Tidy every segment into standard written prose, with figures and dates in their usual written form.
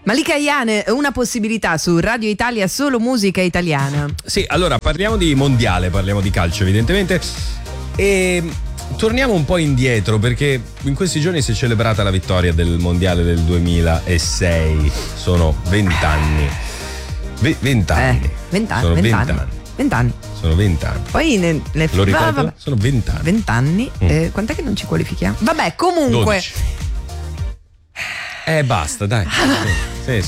Malika Ayane, una possibilità su Radio Italia, solo musica italiana. Sì, allora parliamo di mondiale, parliamo di calcio evidentemente e torniamo un po' indietro perché in questi giorni si è celebrata la vittoria del mondiale del 2006, sono 20 anni. 20 anni. 20 anni. Sono 20 anni. 20 anni. Sono 20 anni. Poi lo ripeto? Sono 20 anni. 20 anni. Quant'è che non ci qualifichiamo? Vabbè, comunque 12. Basta, dai. Sì.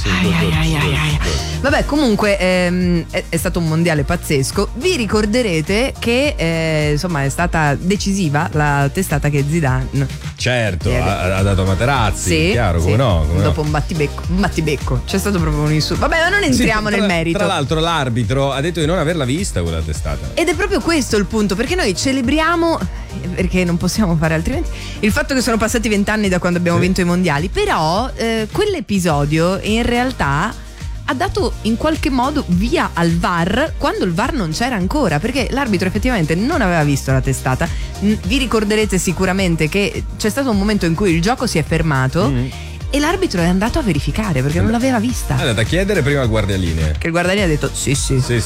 Vabbè, comunque è stato un mondiale pazzesco. Vi ricorderete che insomma è stata decisiva la testata che Zidane certo ha dato a Materazzi, sì, chiaro, come sì. no, dopo un battibecco c'è stato proprio un insulto. Vabbè, ma non entriamo nel merito. Tra l'altro l'arbitro ha detto di non averla vista quella testata. Ed è proprio questo il punto, perché noi celebriamo, perché non possiamo fare altrimenti, il fatto che sono passati 20 anni da quando abbiamo vinto i mondiali. Però quell'episodio in realtà ha dato in qualche modo via al VAR quando il VAR non c'era ancora, perché l'arbitro effettivamente non aveva visto la testata. Vi ricorderete sicuramente che c'è stato un momento in cui il gioco si è fermato e l'arbitro è andato a verificare perché non l'aveva vista. È andato a chiedere prima al guardialinee, che il guardialinee ha detto sì,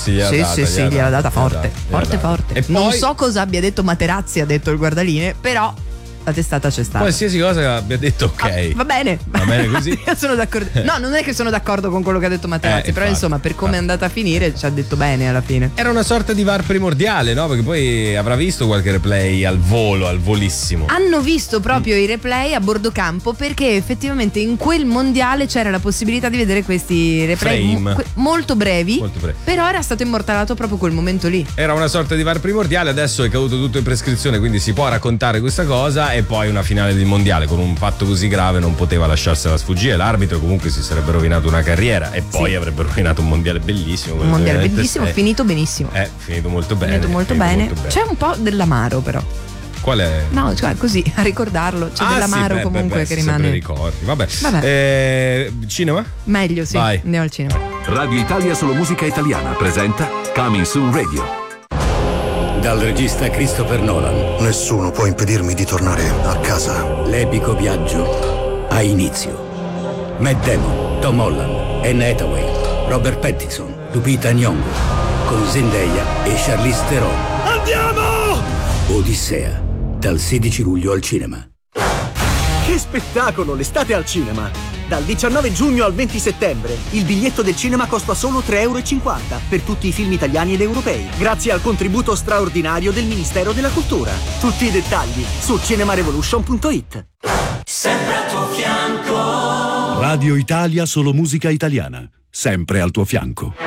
gliela data forte. E non poi so cosa abbia detto Materazzi, ha detto il guardalinee, però la testata c'è stata. Qualsiasi cosa abbia detto ok. Va bene così. Io sono d'accordo. No, non è che sono d'accordo con quello che ha detto Materazzi, però insomma per come è andata a finire ci ha detto bene alla fine. Era una sorta di VAR primordiale, no? Perché poi avrà visto qualche replay al volissimo. Hanno visto proprio i replay a bordo campo, perché effettivamente in quel mondiale c'era la possibilità di vedere questi replay molto brevi, però era stato immortalato proprio quel momento lì. Era una sorta di VAR primordiale, adesso è caduto tutto in prescrizione, quindi si può raccontare questa cosa. E poi una finale di mondiale con un fatto così grave non poteva lasciarsela sfuggire. L'arbitro comunque si sarebbe rovinato una carriera e poi avrebbe rovinato un mondiale bellissimo. Un mondiale bellissimo, finito benissimo. Finito molto bene. Molto bene. C'è un po' dell'amaro però. Qual è? No, cioè così a ricordarlo. C'è dell'amaro comunque che rimane. Ricordi. Vabbè. Cinema? Meglio, sì. Vai. Andiamo al cinema. Radio Italia solo musica italiana presenta Coming Soon Radio. Dal regista Christopher Nolan. Nessuno può impedirmi di tornare a casa. L'epico viaggio ha inizio. Matt Damon, Tom Holland, Anne Hathaway, Robert Pattinson, Lupita Nyong'o, con Zendaya e Charlize Theron. Andiamo! Odissea, dal 16 luglio al cinema. Che spettacolo, l'estate al cinema! Dal 19 giugno al 20 settembre il biglietto del cinema costa solo €3,50 per tutti i film italiani ed europei, grazie al contributo straordinario del Ministero della Cultura. Tutti i dettagli su cinemarevolution.it. Sempre al tuo fianco. Radio Italia solo musica italiana, sempre al tuo fianco.